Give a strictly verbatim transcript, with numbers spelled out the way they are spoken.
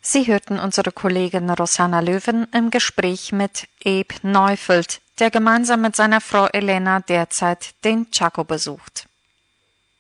Sie hörten unsere Kollegin Rosanna Löwen im Gespräch mit Abe Neufeld, der gemeinsam mit seiner Frau Elena derzeit den Chaco besucht.